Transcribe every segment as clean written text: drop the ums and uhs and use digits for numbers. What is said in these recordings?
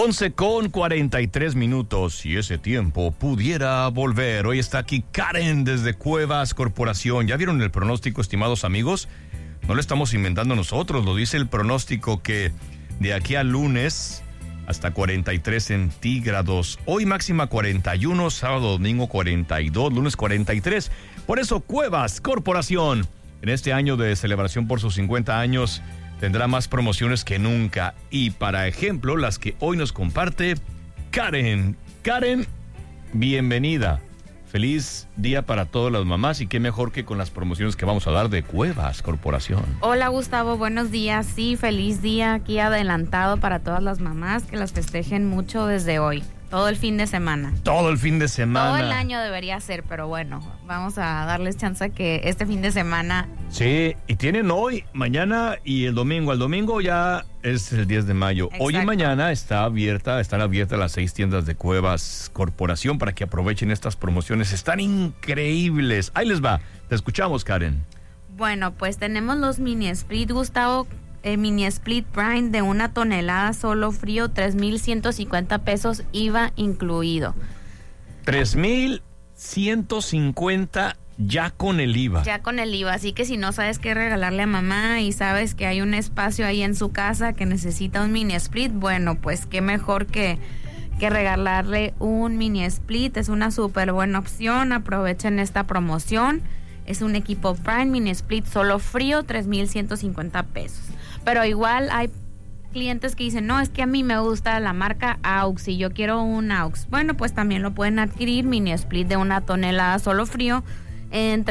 11:43, si ese tiempo pudiera volver. Hoy está aquí Karen desde Cuevas Corporación. ¿Ya vieron el pronóstico, estimados amigos? No lo estamos inventando nosotros, lo dice el pronóstico que de aquí al lunes hasta 43 centígrados. Hoy máxima 41, sábado, domingo 42, lunes 43. Por eso Cuevas Corporación, en este año de celebración por sus 50 años, tendrá más promociones que nunca. Y para ejemplo, las que hoy nos comparte Karen. Karen, bienvenida. Feliz día para todas las mamás y qué mejor que con las promociones que vamos a dar de Cuevas Corporación. Hola Gustavo, buenos días. Sí, feliz día aquí adelantado para todas las mamás, que las festejen mucho desde hoy. Todo el fin de semana. Todo el fin de semana. Todo el año debería ser, pero bueno, vamos a darles chance que este fin de semana. Sí, y tienen hoy, mañana y el domingo. El domingo ya es el 10 de mayo. Exacto. Hoy y mañana están abiertas las 6 tiendas de Cuevas Corporación para que aprovechen estas promociones. Están increíbles. Ahí les va. Te escuchamos, Karen. Bueno, pues tenemos los mini split, Gustavo. Mini split prime de 1 tonelada solo frío, 3,150 pesos, IVA incluido. 3,150 ya con el IVA. Ya con el IVA, así que si no sabes qué regalarle a mamá y sabes que hay un espacio ahí en su casa que necesita un mini split, bueno, pues qué mejor que regalarle un mini split. Es una súper buena opción, aprovechen esta promoción. Es un equipo Prime Mini Split solo frío, 3,150 pesos. Pero igual hay clientes que dicen, no, es que a mí me gusta la marca AUX y yo quiero un AUX. Bueno, pues también lo pueden adquirir, Mini Split de 1 tonelada solo frío, en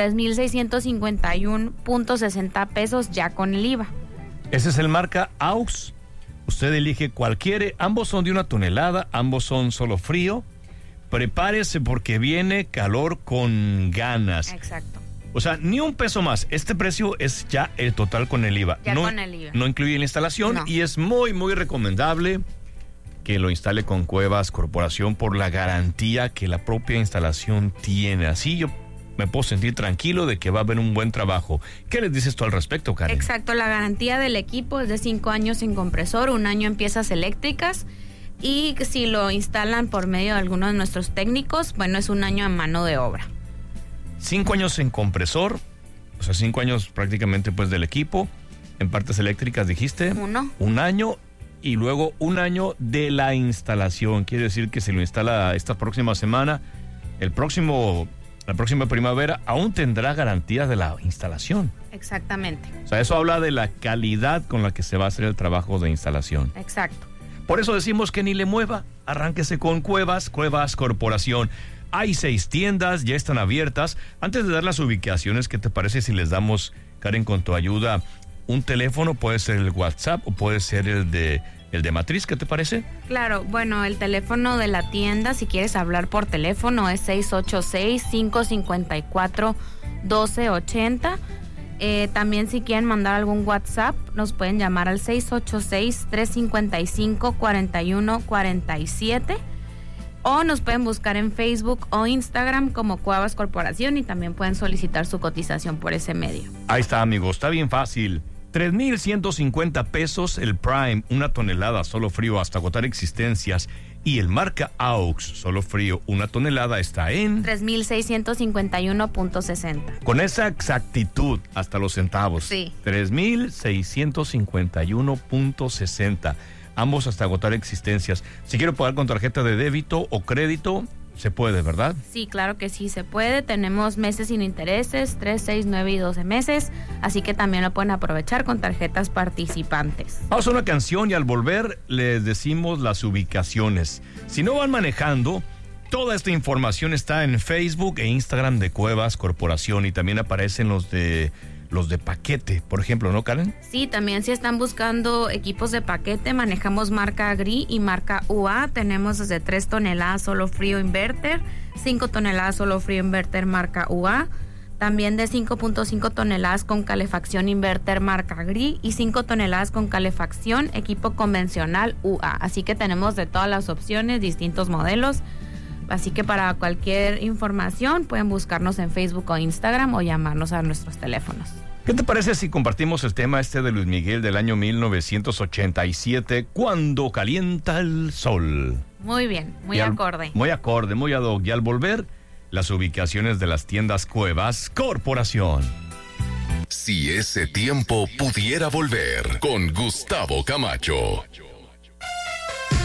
3,651.60 pesos ya con el IVA. Ese es el marca AUX. Usted elige cualquiera. Ambos son de 1 tonelada, ambos son solo frío. Prepárese porque viene calor con ganas. Exacto. O sea, ni un peso más. Este precio es ya el total con el IVA. Ya con el IVA. No incluye la instalación, no. Y es muy, muy recomendable que lo instale con Cuevas Corporación por la garantía que la propia instalación tiene. Así yo me puedo sentir tranquilo de que va a haber un buen trabajo. ¿Qué les dices tú al respecto, Karen? Exacto, la garantía del equipo es de 5 años sin compresor, 1 año en piezas eléctricas. Y si lo instalan por medio de alguno de nuestros técnicos, bueno, es 1 año en mano de obra. 5 años en compresor, o sea, 5 años prácticamente pues del equipo. En partes eléctricas dijiste 1. 1 año y luego 1 año de la instalación. Quiere decir que si lo instala esta próxima semana, la próxima primavera aún tendrá garantía de la instalación. Exactamente. O sea, eso habla de la calidad con la que se va a hacer el trabajo de instalación. Exacto. Por eso decimos que ni le mueva, arránquese con Cuevas Corporación. Hay 6 tiendas, ya están abiertas. Antes de dar las ubicaciones, ¿qué te parece si les damos, Karen, con tu ayuda, un teléfono? Puede ser el WhatsApp o puede ser el de Matriz, ¿qué te parece? Claro, bueno, el teléfono de la tienda, si quieres hablar por teléfono, es 686-554-1280. También si quieren mandar algún WhatsApp, nos pueden llamar al 686-355-4147 o nos pueden buscar en Facebook o Instagram como Cuevas Corporación y también pueden solicitar su cotización por ese medio. Ahí está, amigos, está bien fácil. 3,150 pesos el Prime, 1 tonelada solo frío hasta agotar existencias. Y el marca AUX, solo frío, 1 tonelada, está en 3,651.60. Con esa exactitud, hasta los centavos. Sí. 3,651.60. Ambos hasta agotar existencias. Si quiero pagar con tarjeta de débito o crédito, se puede, ¿verdad? Sí, claro que sí se puede. Tenemos meses sin intereses, 3, 6, 9 y 12 meses. Así que también lo pueden aprovechar con tarjetas participantes. Vamos a una canción y al volver les decimos las ubicaciones. Si no van manejando, toda esta información está en Facebook e Instagram de Cuevas Corporación y también aparecen los de paquete, por ejemplo, ¿no, Karen? Sí, también si están buscando equipos de paquete, manejamos marca GRI y marca UA. Tenemos desde 3 toneladas solo frío inverter, 5 toneladas solo frío inverter marca UA. También de 5.5 toneladas con calefacción inverter marca GRI y 5 toneladas con calefacción equipo convencional UA. Así que tenemos de todas las opciones, distintos modelos. Así que para cualquier información pueden buscarnos en Facebook o Instagram o llamarnos a nuestros teléfonos. ¿Qué te parece si compartimos el tema de Luis Miguel del año 1987, Cuando calienta el sol? Muy bien, muy acorde. Muy acorde, muy ad hoc. Y al volver, las ubicaciones de las tiendas Cuevas Corporación. Si ese tiempo pudiera volver, con Gustavo Camacho.